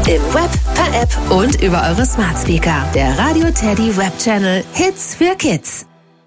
Im Web, per App und über eure Smart Speaker. Der Radio Teddy Web Channel Hits für Kids.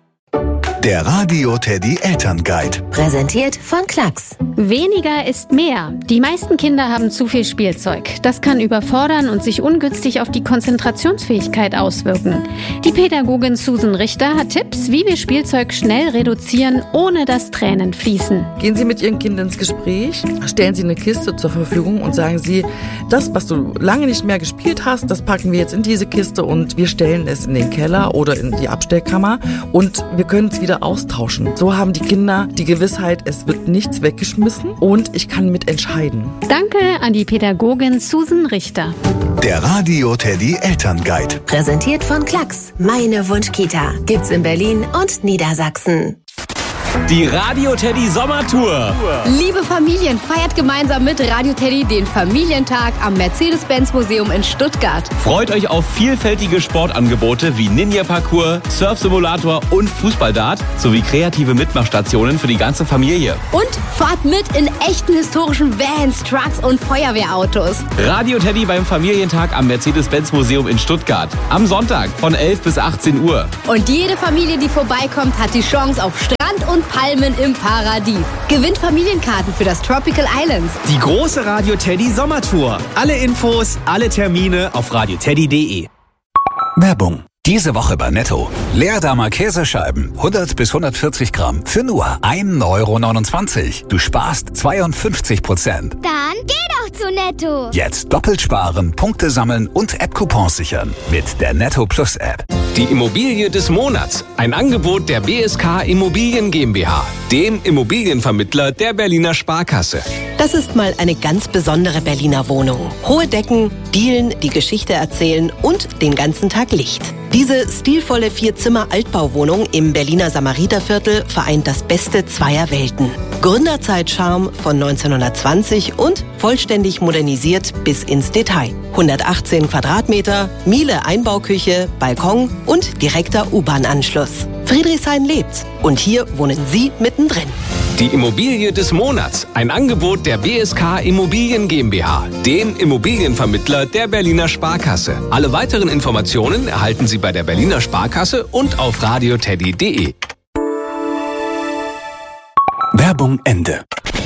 Der Radio Teddy Elternguide. Präsentiert von Klacks. Weniger ist mehr. Die meisten Kinder haben zu viel Spielzeug. Das kann überfordern und sich ungünstig auf die Konzentrationsfähigkeit auswirken. Die Pädagogin Susan Richter hat Tipps, wie wir Spielzeug schnell reduzieren, ohne dass Tränen fließen. Gehen Sie mit Ihren Kindern ins Gespräch, stellen Sie eine Kiste zur Verfügung und sagen Sie, das, was du lange nicht mehr gespielt hast, das packen wir jetzt in diese Kiste und wir stellen es in den Keller oder in die Abstellkammer und wir können es wieder austauschen. So haben die Kinder die Gewissheit, es wird nichts weggeschmissen und ich kann mitentscheiden. Danke an die Pädagogin Susan Richter. Der Radio Teddy Elternguide. Präsentiert von Klacks. Meine Wunschkita. Gibt's in Berlin und Niedersachsen. Die Radio Teddy Sommertour. Liebe Familien, feiert gemeinsam mit Radio Teddy den Familientag am Mercedes-Benz-Museum in Stuttgart. Freut euch auf vielfältige Sportangebote wie Ninja-Parcours, Surf-Simulator und Fußballdart sowie kreative Mitmachstationen für die ganze Familie. Und fahrt mit in echten historischen Vans, Trucks und Feuerwehrautos. Radio Teddy beim Familientag am Mercedes-Benz-Museum in Stuttgart. Am Sonntag von 11 bis 18 Uhr. Und jede Familie, die vorbeikommt, hat die Chance auf Strand und Palmen im Paradies. Gewinnt Familienkarten für das Tropical Islands. Die große Radio Teddy Sommertour. Alle Infos, alle Termine auf radioteddy.de. Werbung. Diese Woche bei Netto. Leerdammer Käsescheiben, 100 bis 140 Gramm, für nur 1,29 €. Du sparst 52%. Dann geh doch zu Netto. Jetzt doppelt sparen, Punkte sammeln und App-Coupons sichern. Mit der Netto Plus App. Die Immobilie des Monats. Ein Angebot der BSK Immobilien GmbH, dem Immobilienvermittler der Berliner Sparkasse. Das ist mal eine ganz besondere Berliner Wohnung. Hohe Decken, Dielen, die Geschichte erzählen und den ganzen Tag Licht. Diese stilvolle 4-Zimmer-Altbauwohnung im Berliner Samariterviertel vereint das Beste zweier Welten. Gründerzeit-Charme von 1920 und vollständig modernisiert bis ins Detail. 118 Quadratmeter, Miele Einbauküche, Balkon und direkter U-Bahn-Anschluss. Friedrichshain lebt und hier wohnen Sie mittendrin. Die Immobilie des Monats. Ein Angebot der BSK Immobilien GmbH, dem Immobilienvermittler der Berliner Sparkasse. Alle weiteren Informationen erhalten Sie bei der Berliner Sparkasse und auf radioteddy.de. Werbung Ende.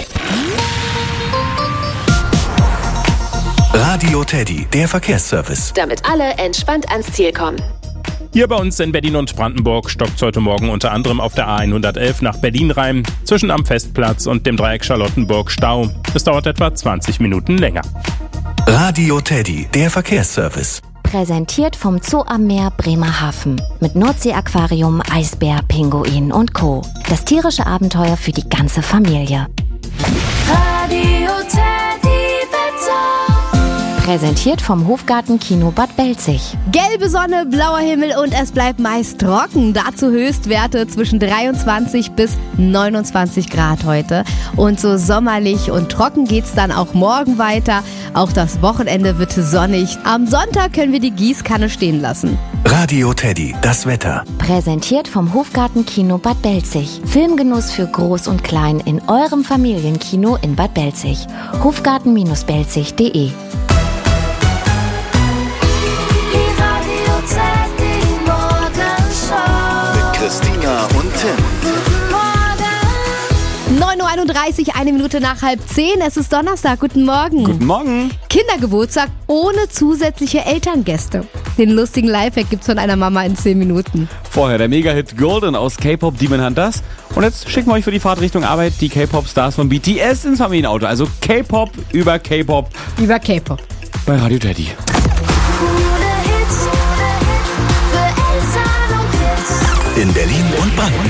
Radio Teddy, der Verkehrsservice. Damit alle entspannt ans Ziel kommen. Hier bei uns in Berlin und Brandenburg stockt heute Morgen unter anderem auf der A111 nach Berlin rein, zwischen am Festplatz und dem Dreieck Charlottenburg Stau. Es dauert etwa 20 Minuten länger. Radio Teddy, der Verkehrsservice. Präsentiert vom Zoo am Meer Bremerhaven. Mit Nordsee-Aquarium, Eisbär, Pinguin und Co. Das tierische Abenteuer für die ganze Familie. Radio Teddy Wetter. Präsentiert vom Hofgarten Kino Bad Belzig. Gelbe Sonne, blauer Himmel und es bleibt meist trocken. Dazu Höchstwerte zwischen 23 bis 29 Grad heute. Und so sommerlich und trocken geht's dann auch morgen weiter. Auch das Wochenende wird sonnig. Am Sonntag können wir die Gießkanne stehen lassen. Radio Teddy, das Wetter. Präsentiert vom Hofgarten Kino Bad Belzig. Filmgenuss für Groß und Klein in eurem Familienkino in Bad Belzig. Hofgarten-belzig.de. Christina und Tim. 9:31 Uhr, 1 Minute nach 9:30. Es ist Donnerstag. Guten Morgen. Guten Morgen. Kindergeburtstag ohne zusätzliche Elterngäste. Den lustigen Lifehack gibt's von einer Mama in 10 Minuten. Vorher der Mega-Hit Golden aus K-Pop Demon Hunters. Und jetzt schicken wir euch für die Fahrt Richtung Arbeit die K-Pop-Stars von BTS ins Familienauto. Also K-Pop über K-Pop. Über K-Pop. Bei Radio Teddy. Coole Hits für Eltern und Kids. In Berlin und Brandenburg.